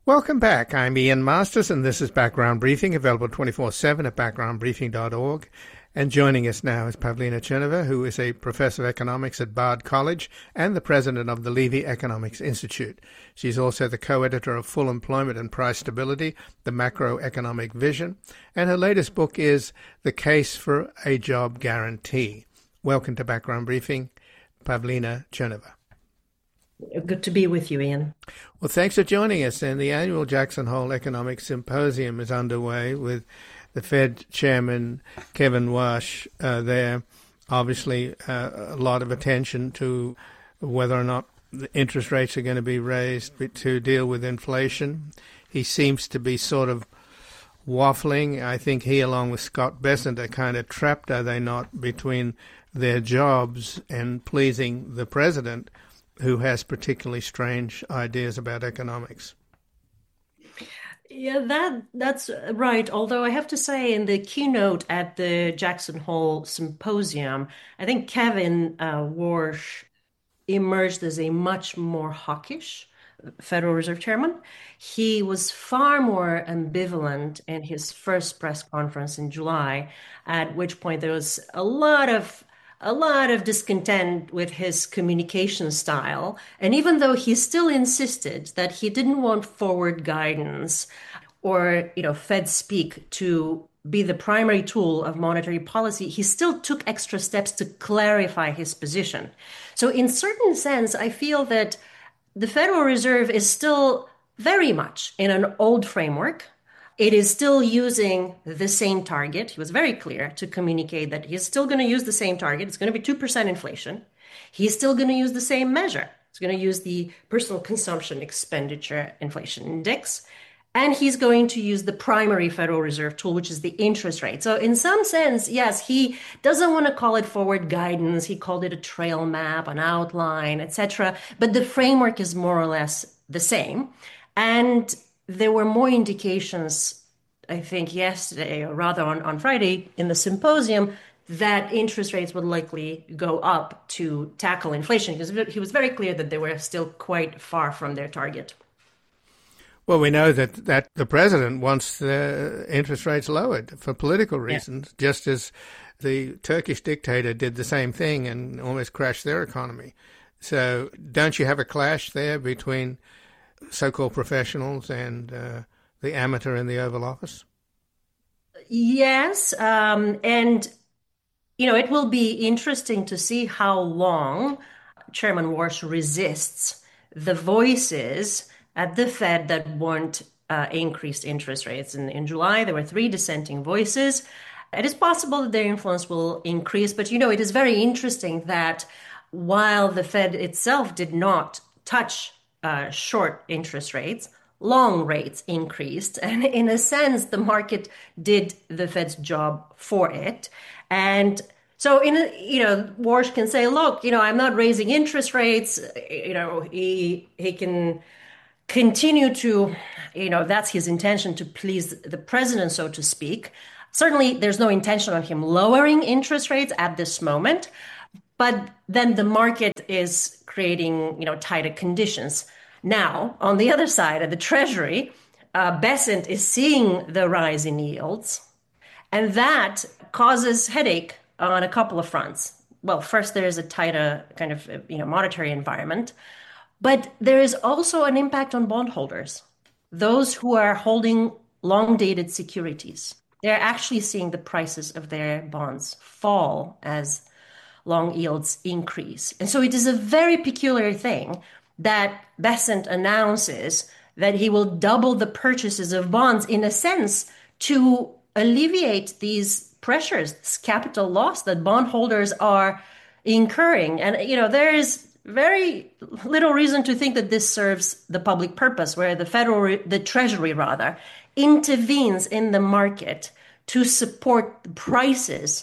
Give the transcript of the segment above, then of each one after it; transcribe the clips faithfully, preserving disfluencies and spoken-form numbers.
Welcome back. I'm Ian Masters, and this is Background Briefing, available twenty-four seven at background briefing dot org. And joining us now is Pavlina Tcherneva, who is a professor of economics at Bard College and the president of the Levy Economics Institute. She's also the co-editor of Full Employment and Price Stability, The Macroeconomic Vision, and her latest book is The Case for a Job Guarantee. Welcome to Background Briefing, Pavlina Tcherneva. Good to be with you, Ian. Well, thanks for joining us. And the annual Jackson Hole Economic Symposium is underway with the Fed Chairman Kevin Warsh uh, there. Obviously, uh, a lot of attention to whether or not the interest rates are going to be raised to deal with inflation. He seems to be sort of waffling. I think he, along with Scott Bessent, are kind of trapped, are they not, between their jobs and pleasing the president, who has particularly strange ideas about economics. Yeah, that that's right. Although I have to say, in the keynote at the Jackson Hole Symposium, I think Kevin uh, Warsh emerged as a much more hawkish Federal Reserve Chairman. He was far more ambivalent in his first press conference in July, at which point there was a lot of a lot of discontent with his communication style. And even though he still insisted that he didn't want forward guidance or, you know, Fed speak to be the primary tool of monetary policy, he still took extra steps to clarify his position. So in certain sense, I feel that the Federal Reserve is still very much in an old framework. It is still using the same target. He was very clear to communicate that he's still going to use the same target. It's going to be two percent inflation. He's still going to use the same measure. He's going to use the personal consumption expenditure inflation index. And he's going to use the primary Federal Reserve tool, which is the interest rate. So in some sense, yes, he doesn't want to call it forward guidance. He called it a trail map, an outline, et cetera. But the framework is more or less the same. And there were more indications, I think, yesterday, or rather on, on Friday in the symposium, that interest rates would likely go up to tackle inflation, because he was very clear that they were still quite far from their target. Well, we know that, that the president wants the interest rates lowered for political reasons, yeah. just as the Turkish dictator did the same thing and almost crashed their economy. So don't you have a clash there between so-called professionals and uh, the amateur in the Oval Office? Yes. Um, and, you know, it will be interesting to see how long Chairman Warsh resists the voices at the Fed that want uh, increased interest rates. In, in July, there were three dissenting voices. It is possible that their influence will increase, but, you know, it is very interesting that while the Fed itself did not touch Uh, short interest rates, long rates increased. And in a sense, the market did the Fed's job for it. And so, in a, you know, Warsh can say, look, you know, I'm not raising interest rates. You know, he, he can continue to, you know, that's his intention, to please the president, so to speak. Certainly, there's no intention of him lowering interest rates at this moment. But then the market is creating, you know, tighter conditions. Now, on the other side of the Treasury, uh, Bessent is seeing the rise in yields, and that causes headache on a couple of fronts. Well, first, there is a tighter kind of, you know, monetary environment, but there is also an impact on bondholders, those who are holding long-dated securities. They're actually seeing the prices of their bonds fall as long yields increase. And so it is a very peculiar thing that Bessent announces that he will double the purchases of bonds, in a sense, to alleviate these pressures, this capital loss that bondholders are incurring. And, you know, there is very little reason to think that this serves the public purpose, where the federal, the Treasury rather, intervenes in the market to support the prices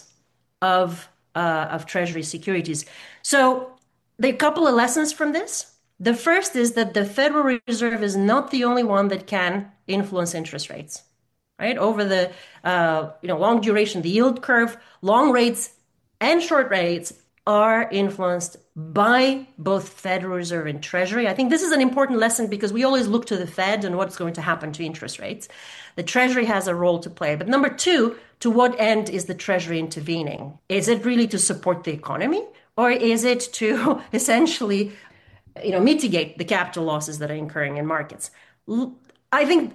of Uh, of Treasury securities. So there are a couple of lessons from this. The first is that the Federal Reserve is not the only one that can influence interest rates, right? Over the uh, you know long duration, the yield curve, long rates and short rates are influenced by both Federal Reserve and Treasury. I think this is an important lesson because we always look to the Fed and what's going to happen to interest rates. The Treasury has a role to play. But number two, to what end is the Treasury intervening? Is it really to support the economy, or is it to essentially, you know, mitigate the capital losses that are incurring in markets? I think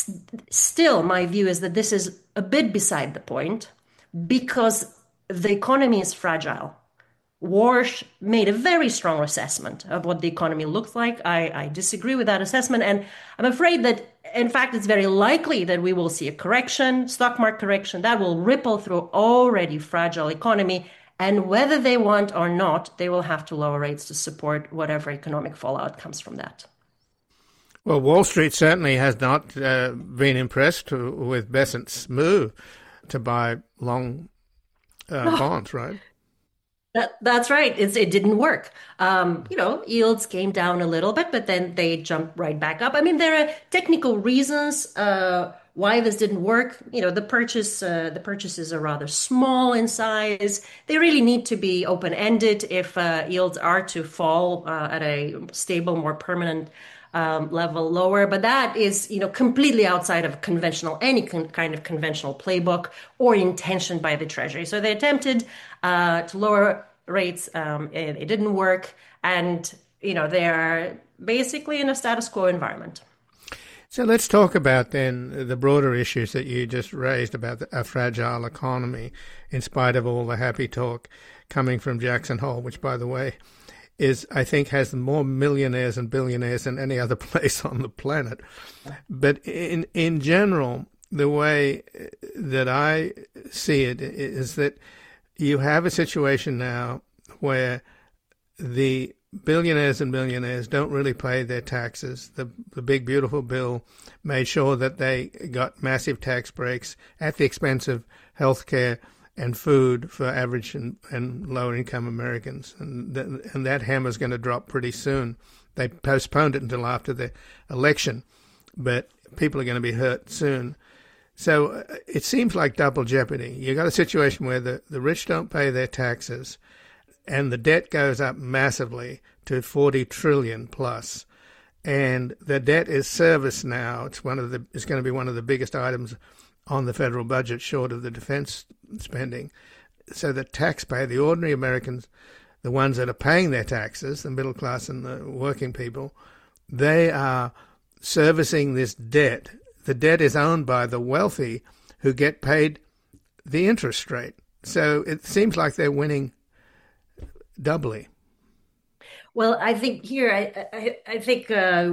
still my view is that this is a bit beside the point because the economy is fragile. Warsh made a very strong assessment of what the economy looks like. I, I disagree with that assessment. And I'm afraid that, in fact, it's very likely that we will see a correction, stock market correction, that will ripple through already fragile economy. And whether they want or not, they will have to lower rates to support whatever economic fallout comes from that. Well, Wall Street certainly has not uh, been impressed with Besant's move to buy long uh, no. bonds, right? That, that's right. It's, it didn't work. Um, you know, yields came down a little bit, but then they jumped right back up. I mean, there are technical reasons uh, why this didn't work. You know, the purchase, uh, the purchases are rather small in size. They really need to be open-ended if uh, yields are to fall uh, at a stable, more permanent um, level lower. But that is, you know, completely outside of conventional, any con- kind of conventional playbook or intention by the Treasury. So they attempted uh, to lower rates. Um, it, it didn't work. And, you know, they're basically in a status quo environment. So let's talk about then the broader issues that you just raised about a fragile economy, in spite of all the happy talk coming from Jackson Hole, which, by the way, is, I think, has more millionaires and billionaires than any other place on the planet. But in in general, the way that I see it is that you have a situation now where the billionaires and millionaires don't really pay their taxes. The the big beautiful bill made sure that they got massive tax breaks at the expense of healthcare and food for average and, and lower income Americans. And, th- and that hammer's going to drop pretty soon. They postponed it until after the election, but people are going to be hurt soon. So uh, it seems like double jeopardy. You got a situation where the, the rich don't pay their taxes and the debt goes up massively to forty trillion plus. And the debt is serviced now. It's one of the, it's going to be one of the biggest items on the federal budget, short of the defense spending. So the taxpayer, the ordinary Americans, the ones that are paying their taxes, the middle class and the working people, they are servicing this debt. The debt is owned by the wealthy who get paid the interest rate. So it seems like they're winning doubly. Well, I think here, I I, I think uh,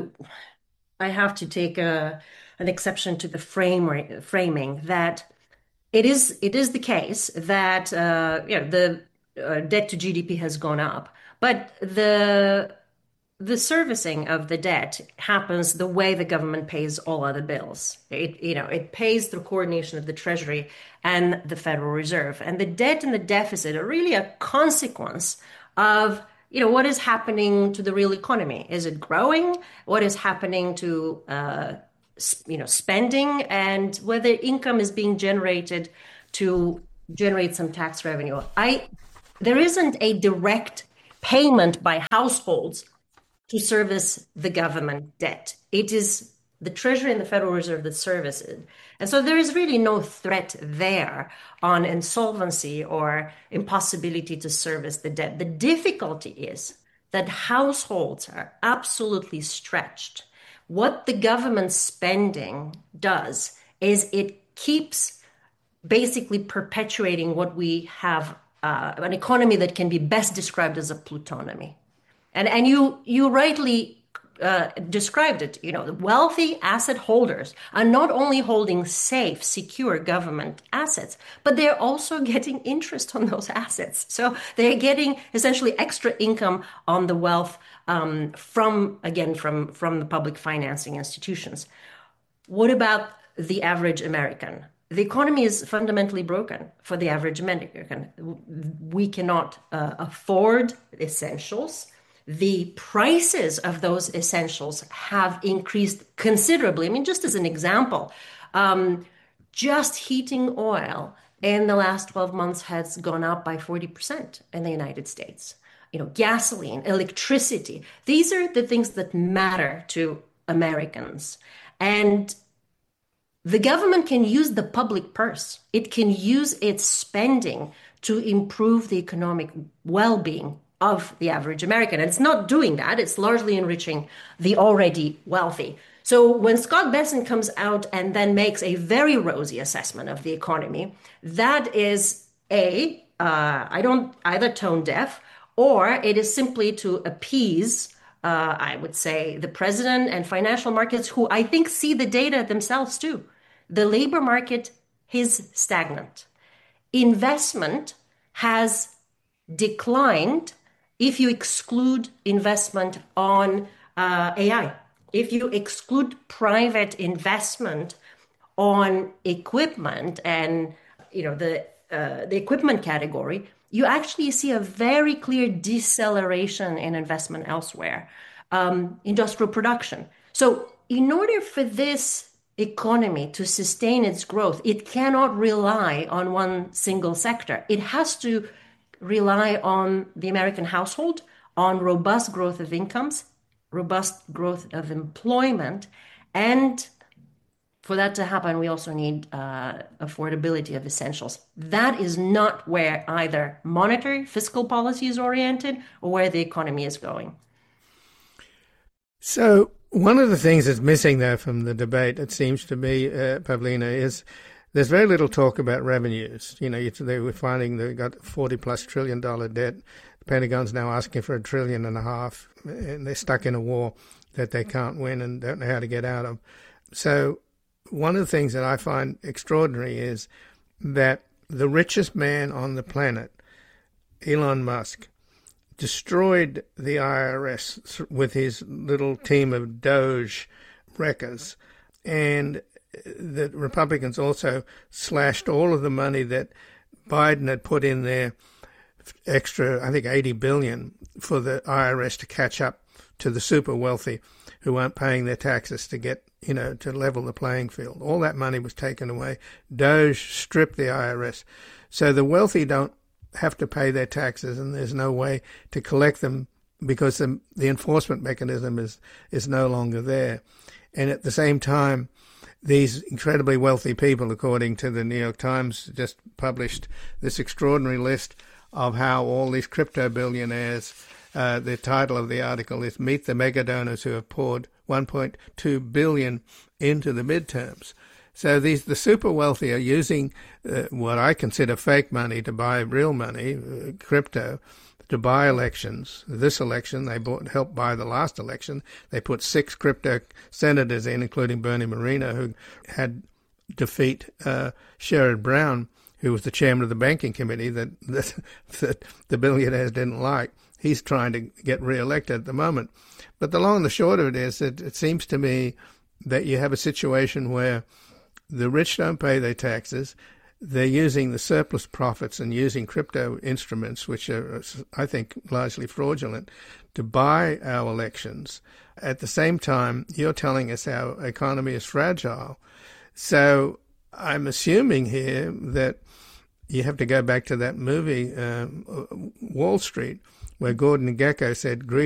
I have to take a, an exception to the frame framing that it is it is the case that uh, you know the uh, debt to G D P has gone up, but the the servicing of the debt happens the way the government pays all other bills. It you know it pays through coordination of the Treasury and the Federal Reserve, and the debt and the deficit are really a consequence of you know what is happening to the real economy. Is it growing? What is happening to uh, you know spending, and whether income is being generated to generate some tax revenue. I there isn't a direct payment by households to service the government debt. It is the Treasury and the Federal Reserve that service it. And so there is really no threat there on insolvency or impossibility to service the debt. The difficulty is that households are absolutely stretched. What the government spending does is it keeps basically perpetuating what we have, uh, an economy that can be best described as a plutonomy. And and you you rightly uh, described it. You know, the wealthy asset holders are not only holding safe, secure government assets, but they're also getting interest on those assets. So they're getting essentially extra income on the wealth um, from again from from the public financing institutions. What about the average American? The economy is fundamentally broken for the average American. We cannot uh, afford essentials. The prices of those essentials have increased considerably. I mean, just as an example, um, just heating oil in the last twelve months has gone up by forty percent in the United States. You know, gasoline, electricity, these are the things that matter to Americans. And the government can use the public purse. It can use its spending to improve the economic well-being of the average American. And it's not doing that. It's largely enriching the already wealthy. So when Scott Bessent comes out and then makes a very rosy assessment of the economy, that is a, uh, I don't either tone deaf, or it is simply to appease, uh, I would say, the president and financial markets, who I think see the data themselves too. The labor market is stagnant. Investment has declined if you exclude investment on uh, A I. If you exclude private investment on equipment and you know the uh, the equipment category, you actually see a very clear deceleration in investment elsewhere. Um, industrial production. So in order for this economy to sustain its growth, it cannot rely on one single sector. It has to rely on the American household, on robust growth of incomes, robust growth of employment, and for that to happen, we also need uh, affordability of essentials. That is not where either monetary, fiscal policy is oriented or where the economy is going. So one of the things that's missing, though, from the debate, it seems to me, uh, Pavlina, is there's very little talk about revenues. You know, they were finding they've got forty plus trillion dollar debt. The Pentagon's now asking for a trillion and a half, and they're stuck in a war that they can't win and don't know how to get out of. So one of the things that I find extraordinary is that the richest man on the planet, Elon Musk, destroyed the I R S with his little team of Doge wreckers. And the Republicans also slashed all of the money that Biden had put in there, extra, I think, eighty billion dollars for the I R S to catch up to the super wealthy who aren't paying their taxes to get, you know, to level the playing field. All that money was taken away. Doge stripped the I R S. So the wealthy don't have to pay their taxes, and there's no way to collect them because the, the enforcement mechanism is, is no longer there. And at the same time, these incredibly wealthy people, according to the New York Times, just published this extraordinary list of how all these crypto billionaires, uh, the title of the article is Meet the Mega Donors Who Have Poured one point two billion dollars into the midterms. So these the super wealthy are using uh, what I consider fake money to buy real money, uh, crypto, to buy elections. This election, they bought, helped buy the last election. They put six crypto senators in, including Bernie Moreno, who had defeat uh, Sherrod Brown, who was the chairman of the banking committee that, that, that the billionaires didn't like. He's trying to get re-elected at the moment. But the long and the short of it is that it seems to me that you have a situation where the rich don't pay their taxes. They're using the surplus profits and using crypto instruments, which are, I think, largely fraudulent, to buy our elections. At the same time, you're telling us our economy is fragile. So I'm assuming here that you have to go back to that movie, um, Wall Street, where Gordon Gekko said, greed